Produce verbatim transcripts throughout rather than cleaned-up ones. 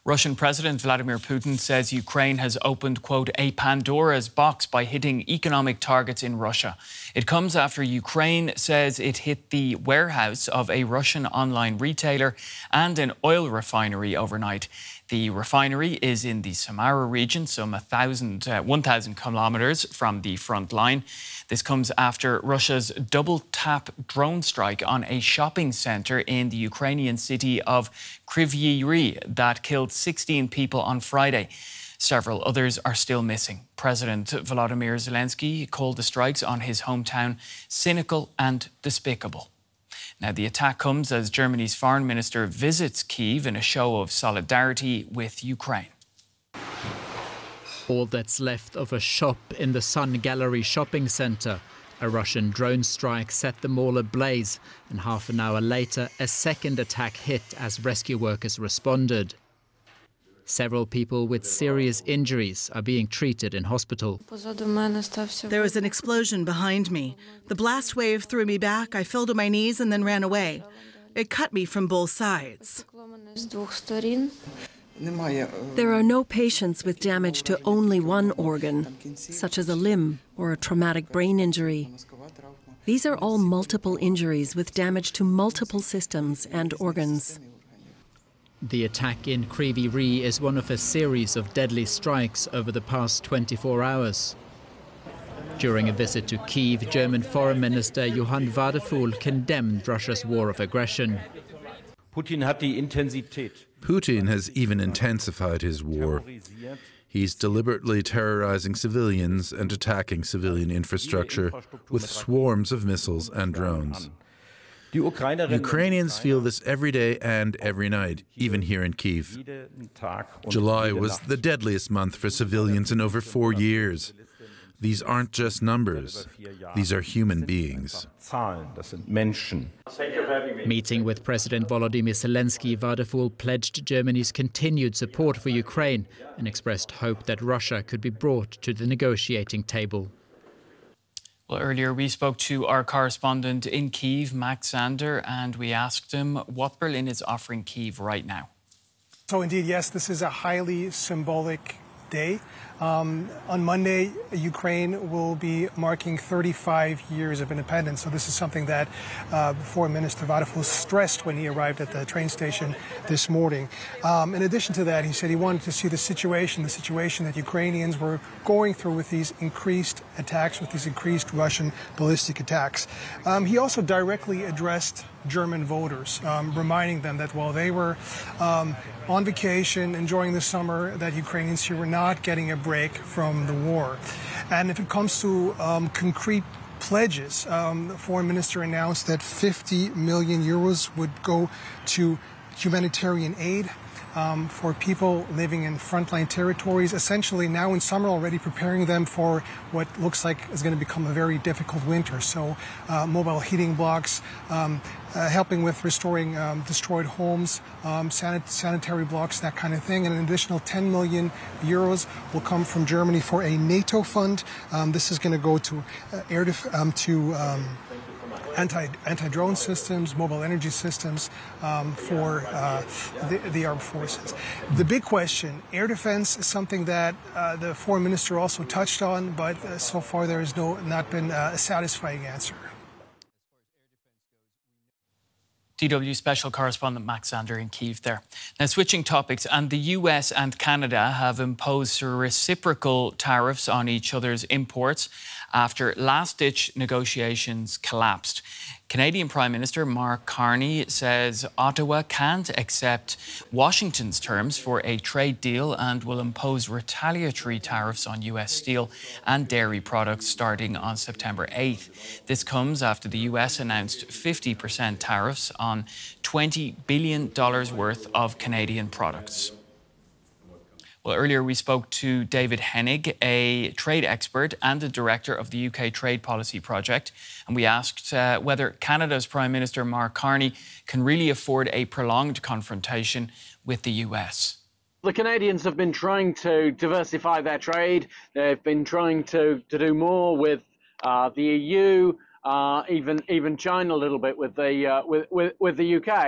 Russian President Vladimir Putin says Ukraine has opened, quote, a Pandora's box by hitting economic targets in Russia. It comes after Ukraine says it hit the warehouse of a Russian online retailer and an oil refinery overnight. The refinery is in the Samara region, some one thousand, uh, one thousand kilometres from the front line. This comes after Russia's double-tap drone strike on a shopping centre in the Ukrainian city of Kryvyi Rih that killed sixteen people on Friday. Several others are still missing. President Volodymyr Zelensky called the strikes on his hometown cynical and despicable. Now, the attack comes as Germany's foreign minister visits Kyiv in a show of solidarity with Ukraine. All that's left of a shop in the Sun Gallery shopping centre. A Russian drone strike set them all ablaze, and half an hour later, a second attack hit as rescue workers responded. Several people with serious injuries are being treated in hospital. There was an explosion behind me. The blast wave threw me back. I fell to my knees and then ran away. It cut me from both sides. There are no patients with damage to only one organ, such as a limb or a traumatic brain injury. These are all multiple injuries with damage to multiple systems and organs. The attack in Kryvyi Rih is one of a series of deadly strikes over the past twenty-four hours. During a visit to Kyiv, German Foreign Minister Johann Wadephul condemned Russia's war of aggression. Putin has even intensified his war. He's deliberately terrorizing civilians and attacking civilian infrastructure with swarms of missiles and drones. Ukrainians feel this every day and every night, even here in Kyiv. July was the deadliest month for civilians in over four years. These aren't just numbers. These are human beings. Meeting with President Volodymyr Zelensky, Wadephul pledged Germany's continued support for Ukraine and expressed hope that Russia could be brought to the negotiating table. Well, earlier we spoke to our correspondent in Kyiv, Max Zander, and we asked him what Berlin is offering Kyiv right now. So indeed, yes, this is a highly symbolic day. Um, on Monday, Ukraine will be marking thirty-five years of independence. So this is something that uh, Foreign Minister Wadephul stressed when he arrived at the train station this morning. Um, in addition to that, he said he wanted to see the situation, the situation that Ukrainians were going through with these increased attacks, with these increased Russian ballistic attacks. Um, he also directly addressed German voters, um, reminding them that while they were um, on vacation, enjoying the summer, that Ukrainians here were not getting a break from the war. And if it comes to um, concrete pledges, um, the foreign minister announced that fifty million euros would go to humanitarian aid um, for people living in frontline territories, essentially now in summer already preparing them for what looks like is going to become a very difficult winter. So uh, mobile heating blocks, um, uh, helping with restoring um, destroyed homes, um, sanit sanitary blocks, that kind of thing. And an additional ten million euros will come from Germany for a NATO fund. Um, this is going to go to uh, air def um, to um, Anti, anti-drone systems, mobile energy systems um, for uh, the, the armed forces. The big question, air defense, is something that uh, the foreign minister also touched on, but uh, so far there has no, not been uh, a satisfying answer. D W Special Correspondent Max Zander in Kyiv there. Now, switching topics, and the U S and Canada have imposed reciprocal tariffs on each other's imports after last-ditch negotiations collapsed. Canadian Prime Minister Mark Carney says Ottawa can't accept Washington's terms for a trade deal and will impose retaliatory tariffs on U S steel and dairy products starting on September eighth. This comes after the U S announced fifty percent tariffs on twenty billion dollars worth of Canadian products. Well, earlier we spoke to David Hennig, a trade expert and the director of the U K Trade Policy Project, and we asked uh, whether Canada's Prime Minister Mark Carney can really afford a prolonged confrontation with the U S. The Canadians have been trying to diversify their trade. They've been trying to, to do more with uh, the E U, uh, even even China a little bit with the uh, with, with with the U K.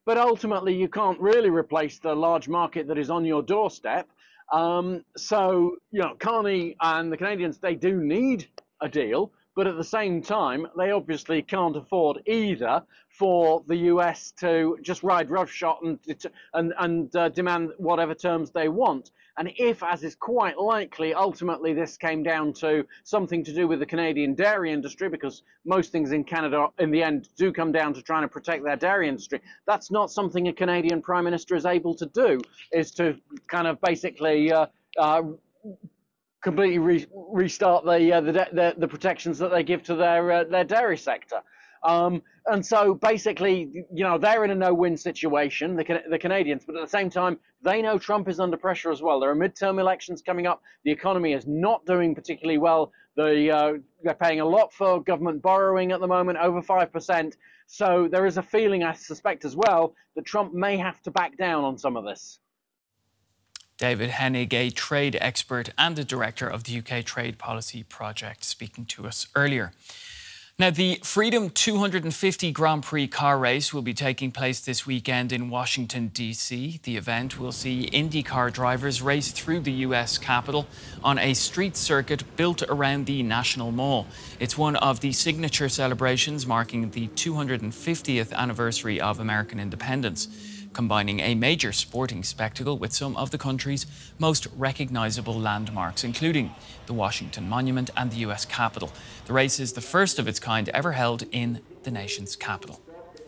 but ultimately you can't really replace the large market that is on your doorstep. Um, so, you know, Carney and the Canadians, they do need a deal, but at the same time, they obviously can't afford either for the U S to just ride roughshod and and, and uh, demand whatever terms they want. And if, as is quite likely, ultimately this came down to something to do with the Canadian dairy industry, because most things in Canada in the end do come down to trying to protect their dairy industry, that's not something a Canadian Prime Minister is able to do, is to kind of basically uh, uh, completely re restart the, uh, the, the the protections that they give to their uh, their dairy sector. Um, and so basically, you know, they're in a no-win situation, the, the Canadians, but at the same time, they know Trump is under pressure as well. There are midterm elections coming up. The economy is not doing particularly well. The, uh, they're paying a lot for government borrowing at the moment, over five percent. So there is a feeling, I suspect as well, that Trump may have to back down on some of this. David Hennig, a trade expert and the director of the U K Trade Policy Project, speaking to us earlier. Now, the Freedom two hundred fifty Grand Prix car race will be taking place this weekend in Washington, D C. The event will see IndyCar drivers race through the U S Capitol on a street circuit built around the National Mall. It's one of the signature celebrations marking the two hundred fiftieth anniversary of American independence, combining a major sporting spectacle with some of the country's most recognizable landmarks, including the Washington Monument and the U S Capitol. The race is the first of its kind ever held in the nation's capital.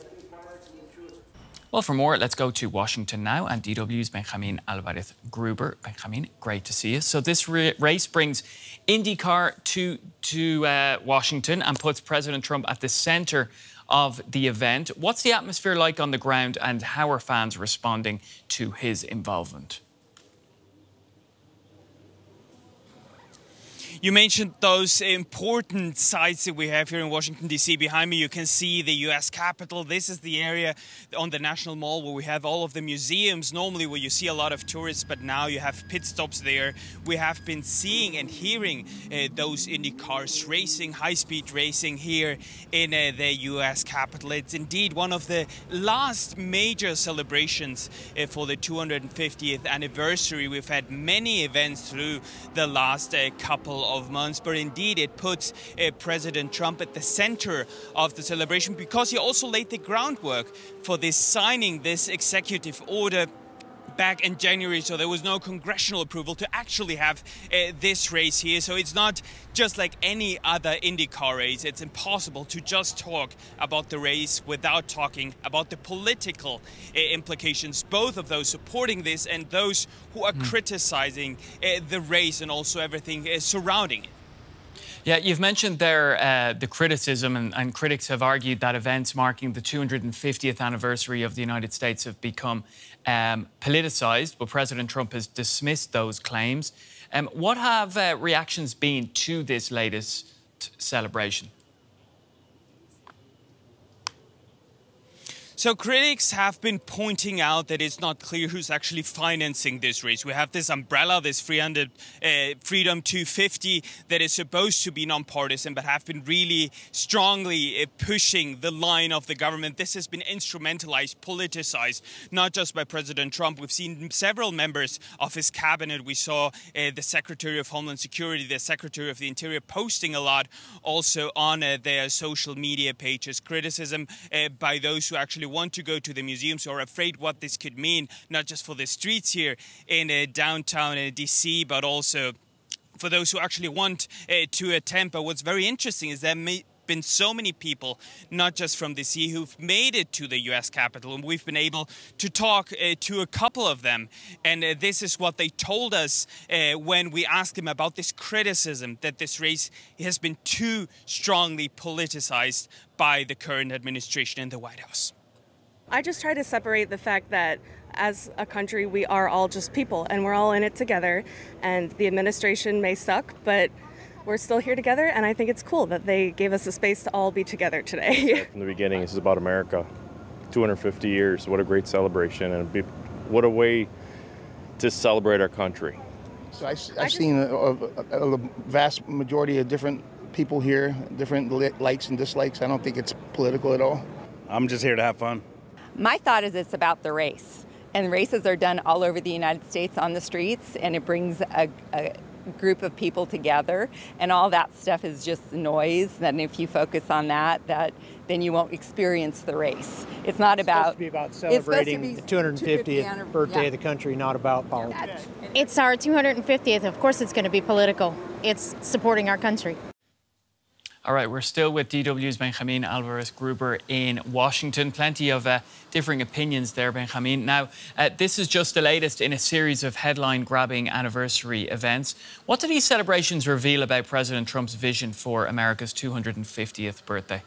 Well, for more, let's go to Washington now and D W's Benjamin Alvarez Gruber. Benjamin, great to see you. So this race brings IndyCar to, to uh, Washington and puts President Trump at the centre of the event. What's the atmosphere like on the ground, and how are fans responding to his involvement? You mentioned those important sites that we have here in Washington, D C. Behind me, you can see the U S Capitol. This is the area on the National Mall where we have all of the museums, normally where you see a lot of tourists, but now you have pit stops there. We have been seeing and hearing uh, those Indy cars racing, high-speed racing here in uh, the U S Capitol. It's indeed one of the last major celebrations uh, for the two hundred fiftieth anniversary. We've had many events through the last uh, couple of months, but indeed it puts uh, President Trump at the center of the celebration, because he also laid the groundwork for this signing this executive order back in January, so there was no congressional approval to actually have uh, this race here. So it's not just like any other IndyCar race. It's impossible to just talk about the race without talking about the political uh, implications, both of those supporting this and those who are mm. criticizing uh, the race and also everything uh, surrounding it. Yeah, you've mentioned there uh, the criticism, and, and critics have argued that events marking the two hundred fiftieth anniversary of the United States have become um, politicised, but President Trump has dismissed those claims. Um, what have uh, reactions been to this latest celebration? So critics have been pointing out that it's not clear who's actually financing this race. We have this umbrella, this Freedom two fifty, that is supposed to be nonpartisan, but have been really strongly uh, pushing the line of the government. This has been instrumentalized, politicized, not just by President Trump. We've seen several members of his cabinet. We saw uh, the Secretary of Homeland Security, the Secretary of the Interior posting a lot also on uh, their social media pages. Criticism uh, by those who actually want to go to the museums, or are afraid what this could mean, not just for the streets here in uh, downtown uh, D C, but also for those who actually want uh, to attend. But what's very interesting is there may been so many people, not just from D C, who've made it to the U S Capitol, and we've been able to talk uh, to a couple of them. And uh, this is what they told us uh, when we asked them about this criticism that this race has been too strongly politicized by the current administration in the White House. I just try to separate the fact that as a country, we are all just people and we're all in it together, and the administration may suck, but we're still here together, and I think it's cool that they gave us a space to all be together today. From the beginning, this is about America. two hundred fifty years, what a great celebration, and what a way to celebrate our country. So I, I've just, seen a, a, a vast majority of different people here, different likes and dislikes. I don't think it's political at all. I'm just here to have fun. My thought is it's about the race. And races are done all over the United States on the streets, and it brings a, a group of people together, and all that stuff is just noise. And if you focus on that, that then you won't experience the race. It's not it's about. Supposed to be about celebrating be the two hundred fiftieth birthday yeah. of the country, not about politics. It's our two hundred fiftieth. Of course, it's going to be political. It's supporting our country. All right, we're still with D W's Benjamin Alvarez-Gruber in Washington. Plenty of uh, differing opinions there, Benjamin. Now, uh, this is just the latest in a series of headline-grabbing anniversary events. What do these celebrations reveal about President Trump's vision for America's two hundred fiftieth birthday?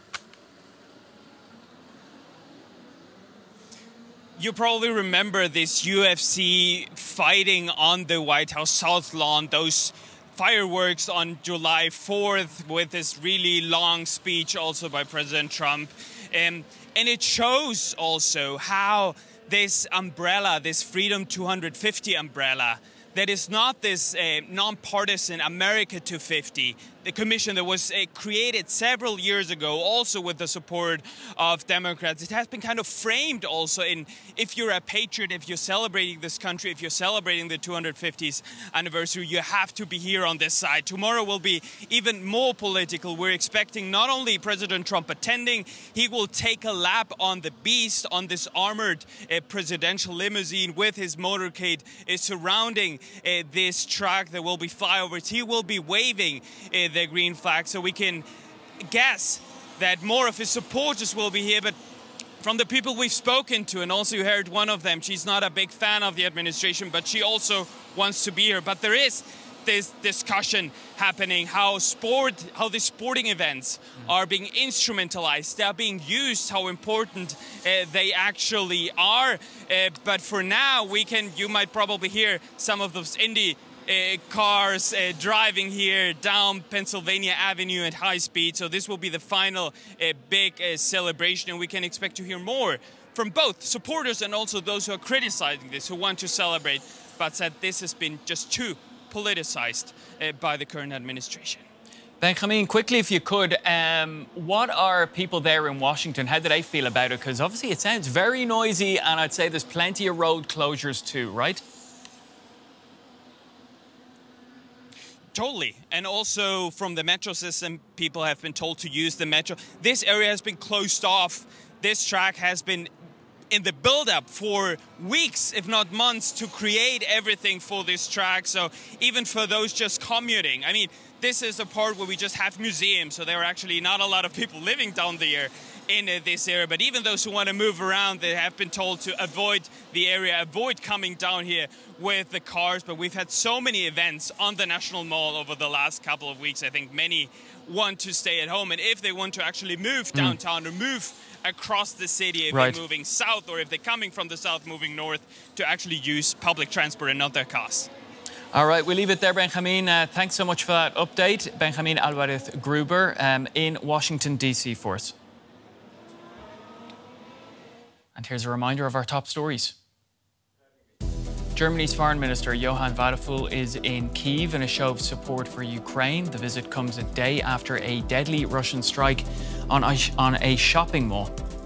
You probably remember this U F C fighting on the White House South Lawn, those fireworks on July fourth with this really long speech also by President Trump. Um, and it shows also how this umbrella, this Freedom two hundred fifty umbrella, that is not this uh, nonpartisan America two fifty, the commission that was uh, created several years ago, also with the support of Democrats. It has been kind of framed also in, if you're a patriot, if you're celebrating this country, if you're celebrating the two hundred fiftieth anniversary, you have to be here on this side. Tomorrow will be even more political. We're expecting not only President Trump attending, he will take a lap on the Beast, on this armored uh, presidential limousine with his motorcade uh, surrounding uh, this track. There will be flyovers. He will be waving uh, the green flag, so we can guess that more of his supporters will be here. But from the people we've spoken to, and also you heard one of them, she's not a big fan of the administration, but she also wants to be here. But there is this discussion happening, how sport, how the sporting events are being instrumentalized, they're being used, how important uh, they actually are. Uh, but for now, we can, you might probably hear some of those indie Uh, cars uh, driving here down Pennsylvania Avenue at high speed. So this will be the final uh, big uh, celebration, and we can expect to hear more from both supporters and also those who are criticizing this, who want to celebrate, but said this has been just too politicized uh, by the current administration. Benjamin, quickly, if you could, um, what are people there in Washington, how do they feel about it? Because obviously it sounds very noisy, and I'd say there's plenty of road closures too, right? Totally. And also from the metro system, people have been told to use the metro. This area has been closed off. This track has been in the build-up for weeks, if not months, to create everything for this track. So even for those just commuting, I mean, this is a part where we just have museums, so there are actually not a lot of people living down there in uh, this area. But even those who want to move around, they have been told to avoid the area, avoid coming down here with the cars. But we've had so many events on the National Mall over the last couple of weeks. I think many want to stay at home. And if they want to actually move downtown mm. or move across the city, if right. they're moving south, or if they're coming from the south, moving north, to actually use public transport and not their cars. All right, we'll leave it there, Benjamin. Uh, thanks so much for that update. Benjamin Alvarez-Gruber um, in Washington, D C for us. And here's a reminder of our top stories. Germany's Foreign Minister Johann Vadeful is in Kyiv in a show of support for Ukraine. The visit comes a day after a deadly Russian strike on a, on a shopping mall.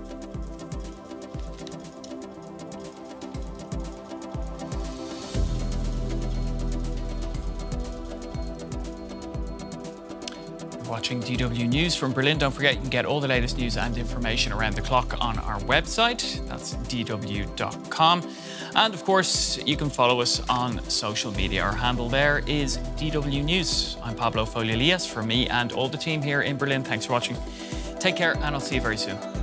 Watching D W News from Berlin. Don't forget, you can get all the latest news and information around the clock on our website. That's D W dot com. And of course, you can follow us on social media. Our handle there is D W News. I'm Pablo Folio-Elias. For me and all the team here in Berlin, thanks for watching. Take care, and I'll see you very soon.